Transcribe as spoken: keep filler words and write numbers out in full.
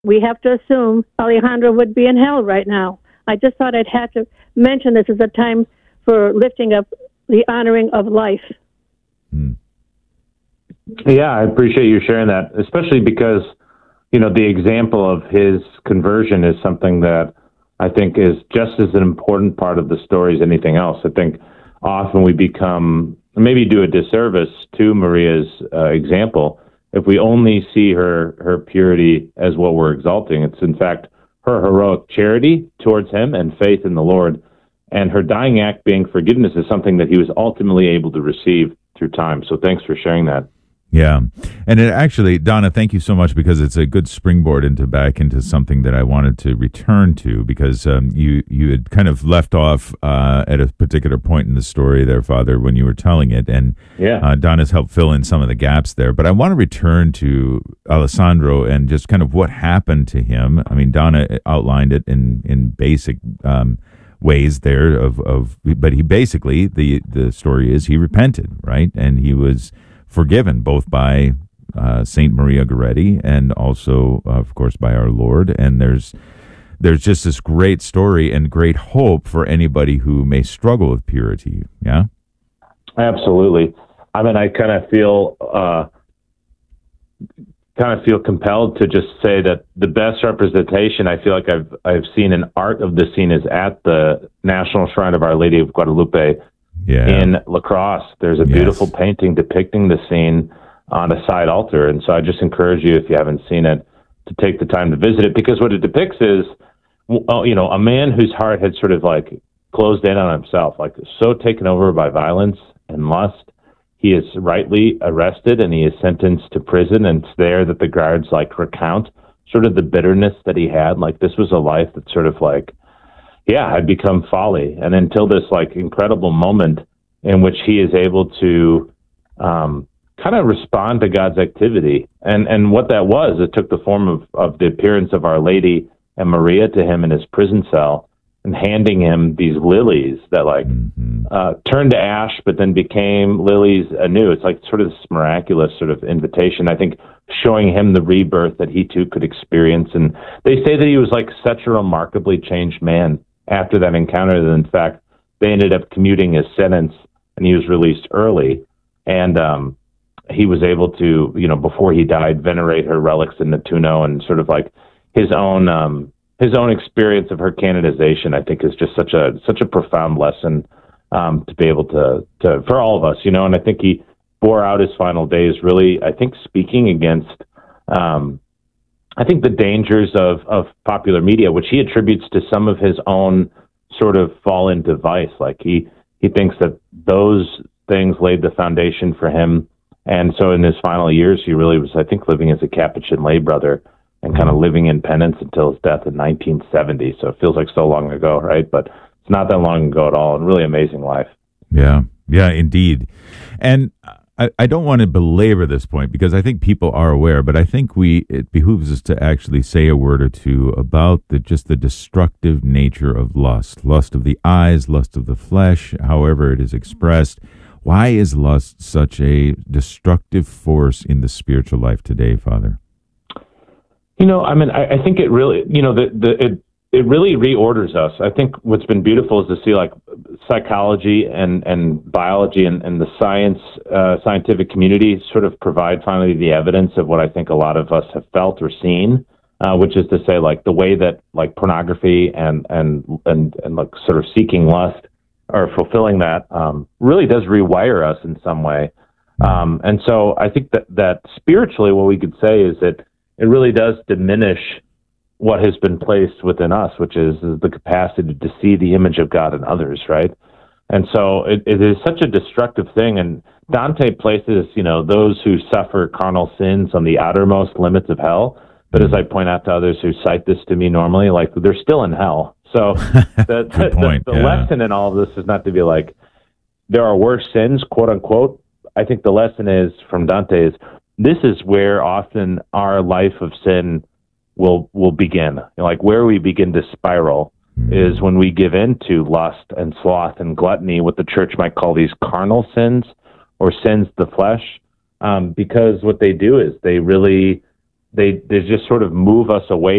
we have to assume Alejandro would be in hell right now. I just thought I'd have to mention this as a time for lifting up the honoring of life. Hmm. Yeah, I appreciate you sharing that, especially because, you know, the example of his conversion is something that I think is just as an important part of the story as anything else. I think often we become, maybe do a disservice to Maria's uh, example if we only see her, her purity as what we're exalting. It's, in fact, her heroic charity towards him and faith in the Lord. And her dying act being forgiveness is something that he was ultimately able to receive through time. So thanks for sharing that. Yeah. And it actually, Donna, thank you so much, because it's a good springboard into back into something that I wanted to return to, because um, you, you had kind of left off uh, at a particular point in the story there, Father, when you were telling it. And yeah. uh, Donna's helped fill in some of the gaps there. But I want to return to Alessandro and just kind of what happened to him. I mean, Donna outlined it in, in basic um, ways there of, of, but he basically, the, the story is he repented, right? And he was forgiven both by uh, Saint Maria Goretti and also, uh, of course, by our Lord. And there's there's just this great story and great hope for anybody who may struggle with purity. Yeah, absolutely. I mean, I kind of feel uh, kind of feel compelled to just say that the best representation I feel like I've I've seen in art of the scene is at the National Shrine of Our Lady of Guadalupe. Yeah. In La Crosse, there's a beautiful yes. painting depicting the scene on a side altar. And so I just encourage you, if you haven't seen it, to take the time to visit it, because what it depicts is, you know, a man whose heart had sort of like closed in on himself, like so taken over by violence and lust. He is rightly arrested and he is sentenced to prison. And it's there that the guards like recount sort of the bitterness that he had. Like this was a life that sort of like, yeah, had become folly. And until this like incredible moment in which he is able to um, kind of respond to God's activity. And and what that was, it took the form of, of the appearance of Our Lady and Maria to him in his prison cell and handing him these lilies that like mm-hmm. uh, turned to ash, but then became lilies anew. It's like sort of this miraculous sort of invitation, I think, showing him the rebirth that he too could experience. And they say that he was like such a remarkably changed man after that encounter that, in fact, they ended up commuting his sentence and he was released early. And um, he was able to, you know, before he died, venerate her relics in Nettuno, and sort of like his own um, his own experience of her canonization, I think, is just such a such a profound lesson um, to be able to, to, for all of us, you know, and I think he bore out his final days really, I think, speaking against um, I think the dangers of, of popular media, which he attributes to some of his own sort of fall into vice. Like he, he thinks that those things laid the foundation for him. And so in his final years, he really was, I think, living as a Capuchin lay brother and kind of living in penance until his death in nineteen seventy. So it feels like so long ago, right? But it's not that long ago at all, and really amazing life. Yeah, yeah, indeed. And I, I don't want to belabor this point because I think people are aware, but I think we it behooves us to actually say a word or two about the just the destructive nature of lust, lust of the eyes, lust of the flesh, however it is expressed. Why is lust such a destructive force in the spiritual life today, Father? You know, I mean, I, I think it really, you know, the, the it it really reorders us. I think what's been beautiful is to see like psychology and, and biology and, and the science, uh, scientific community sort of provide finally the evidence of what I think a lot of us have felt or seen, uh, which is to say like the way that like pornography and, and, and, and like sort of seeking lust or fulfilling that um, really does rewire us in some way. Um, and so I think that, that spiritually what we could say is that it really does diminish what has been placed within us, which is, is the capacity to see the image of God in others, right? And so it, it is such a destructive thing. And Dante places, you know, those who suffer carnal sins on the outermost limits of hell. But as I point out to others who cite this to me normally, like they're still in hell. So the, the, point, the, the yeah. lesson in all of this is not to be like, there are worse sins, quote unquote. I think the lesson is from Dante is this is where often our life of sin will will begin. You know, like where we begin to spiral mm. is when we give in to lust and sloth and gluttony, what the church might call these carnal sins or sins of the flesh, um, because what they do is they really they they just sort of move us away